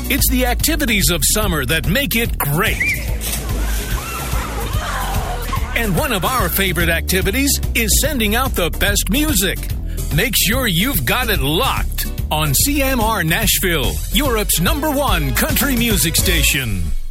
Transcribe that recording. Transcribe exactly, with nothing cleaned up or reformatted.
It's the activities of summer that make it great. And one of our favorite activities is sending out the best music. Make sure you've got it locked on C M R Nashville, Europe's number one country music station.